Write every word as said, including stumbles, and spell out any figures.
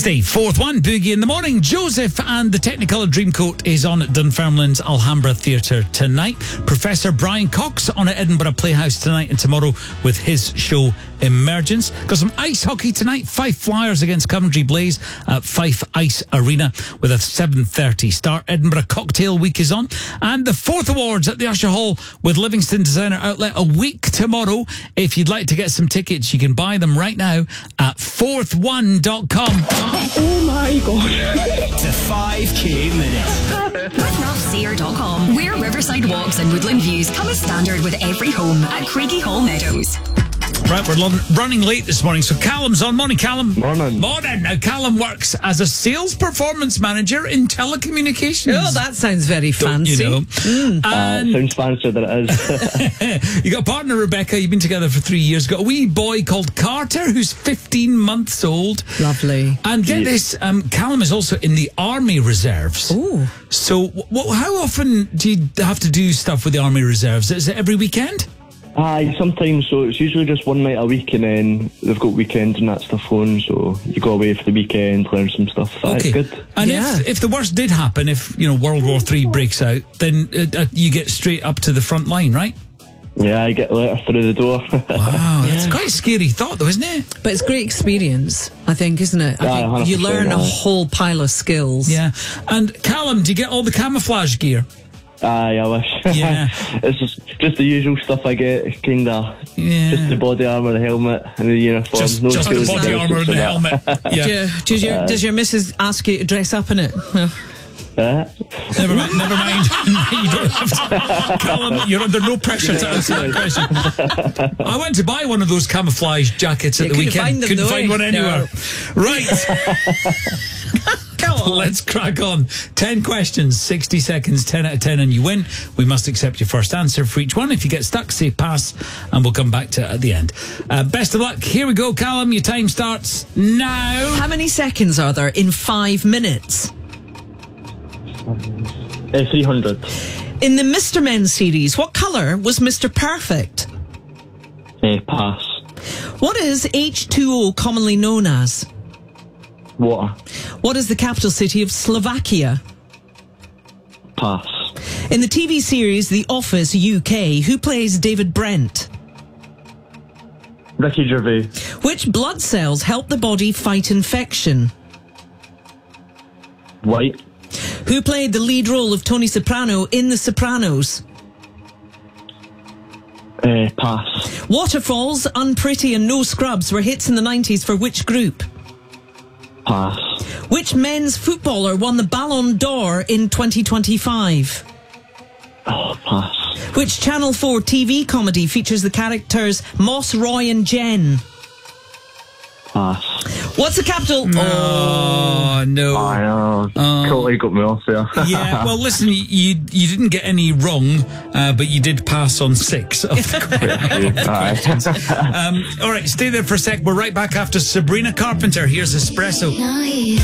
Wednesday, fourth one, Boogie in the morning. Joseph and the Technicolor Dreamcoat is on at Dunfermline's Alhambra Theatre tonight. Professor Brian Cox on at Edinburgh Playhouse tonight and tomorrow with his show Emergence. Got some ice hockey tonight. Fife Flyers against Coventry Blaze at Fife Ice Arena with a seven thirty start. Edinburgh Cocktail Week is on. And the fourth awards at the Usher Hall with Livingston Designer Outlet a week tomorrow. If you'd like to get some tickets, you can buy them right now at fourth one dot com. Oh my god. To five K minutes. With Ralph Sear dot com, where riverside walks and woodland views come as standard with every home at Craigie Hall Meadows. Right, we're lo- running late this morning, so Callum's on. Morning, Callum. Morning. Morning. Now, Callum works as a sales performance manager in telecommunications. Oh, that sounds very Don't fancy. you know? Mm. Uh, And sounds fancier than it is. you got a partner, Rebecca. You've been together for three years. Got a wee boy called Carter, who's fifteen months old. Lovely. And get Yeah. this, um, Callum is also in the Army Reserves. Oh. So, w- w- how often do you have to do stuff with the Army Reserves? Is it every weekend? Aye, sometimes, so it's usually just one night a week, and then they've got weekends and that stuff on, so you go away for the weekend, learn some stuff. Aye, Okay. It's good. And Yeah. if, if the worst did happen, if, you know, World War Three breaks out, then uh, uh, you get straight up to the front line, right? Yeah, I get a letter through the door. Wow, that's quite a scary thought, though, isn't it? But it's great experience, I think, isn't it? I Yeah, think one hundred you percent, learn a yeah. whole pile of skills. Yeah. And Callum, do you get all the camouflage gear? Aye, I wish. Yeah. It's just, just the usual stuff I get, kind of. Yeah. Just the body armour, the helmet, and the uniform. Just, no just the skills body and armour and the that. helmet. Yeah. Do you, does, your, does your missus ask you to dress up in it? Yeah. Uh, Never mind. Never mind. You don't have to. Callum, you're under no pressure to answer that question. I went to buy one of those camouflage jackets at You the couldn't weekend. find them, couldn't though, find eh? one anywhere. Right. Come on. Let's crack on. Ten questions, sixty seconds, ten out of ten, and you win. We must accept your first answer for each one. If you get stuck, say pass, and we'll come back to it at the end. Uh, best of luck. Here we go, Callum. Your time starts now. How many seconds are there in five minutes? uh, three hundred. In the Mister Men series, what colour was Mister Perfect? Uh, pass. What is H two O commonly known as? Water. What is the capital city of Slovakia? Pass. In the T V series The Office U K, who plays David Brent? Ricky Gervais. Which blood cells help the body fight infection? White. Who played the lead role of Tony Soprano in The Sopranos? Uh, pass. Waterfalls, Unpretty and No Scrubs were hits in the nineties for which group? Pass. Which men's footballer won the Ballon d'Or in twenty twenty-five? Oh, pass. Which Channel four T V comedy features the characters Moss, Roy and Jen? Pass. What's the capital? Oh, no. I know. Totally got me off there. Yeah, well, listen, you you didn't get any wrong, uh, but you did pass on six of the questions. Um, all right, stay there for a sec. We're right back after Sabrina Carpenter. Here's Espresso.